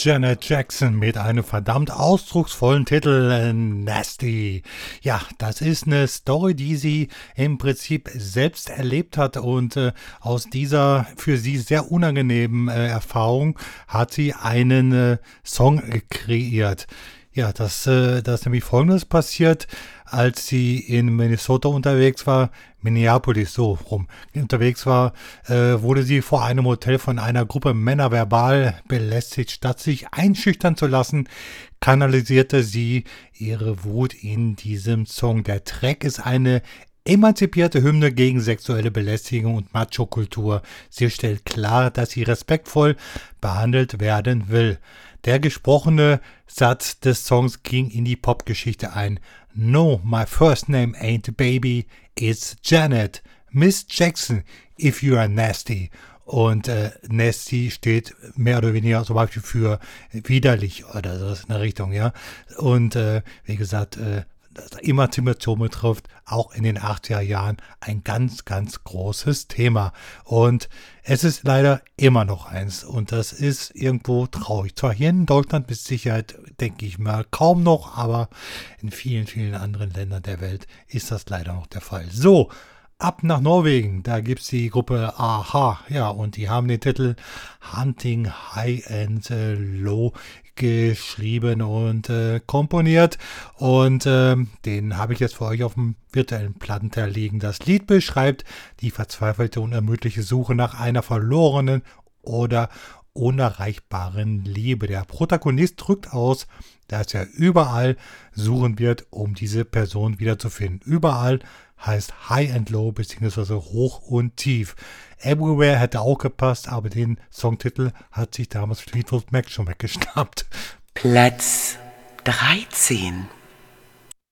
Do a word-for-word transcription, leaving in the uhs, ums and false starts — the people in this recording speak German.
Janet Jackson mit einem verdammt ausdrucksvollen Titel äh, Nasty. Ja, das ist eine Story, die sie im Prinzip selbst erlebt hat und äh, aus dieser für sie sehr unangenehmen äh, Erfahrung hat sie einen äh, Song äh, kreiert. Ja, das, äh, das ist nämlich Folgendes passiert, als sie in Minnesota unterwegs war, Minneapolis so rum unterwegs war, äh, wurde sie vor einem Hotel von einer Gruppe Männer verbal belästigt. Statt sich einschüchtern zu lassen, kanalisierte sie ihre Wut in diesem Song. Der Track ist eine emanzipierte Hymne gegen sexuelle Belästigung und Macho-Kultur. Sie stellt klar, dass sie respektvoll behandelt werden will. Der gesprochene Satz des Songs ging in die Popgeschichte ein. No, my first name ain't baby, it's Janet. Miss Jackson, if you are nasty. Und äh, nasty steht mehr oder weniger zum Beispiel für widerlich oder so in der Richtung, ja. Und äh, wie gesagt, äh, das Emanzipation betrifft, auch in den achtziger Jahren ein ganz, ganz großes Thema. Und es ist leider immer noch eins. Und das ist irgendwo traurig. Zwar hier in Deutschland mit Sicherheit, denke ich mal, kaum noch, aber in vielen, vielen anderen Ländern der Welt ist das leider noch der Fall. So, ab nach Norwegen. Da gibt es die Gruppe Aha. Ja, und die haben den Titel Hunting High and äh, Low geschrieben und äh, komponiert und äh, den habe ich jetzt für euch auf dem virtuellen Plattenteil liegen. Das Lied beschreibt die verzweifelte und ermüdliche Suche nach einer verlorenen oder unerreichbaren Liebe. Der Protagonist drückt aus, dass er überall suchen wird, um diese Person wiederzufinden. Überall heißt High and Low bzw. hoch und tief. Everywhere hätte auch gepasst, aber den Songtitel hat sich damals Fleetwood Mac schon weggeschnappt. Platz dreizehn.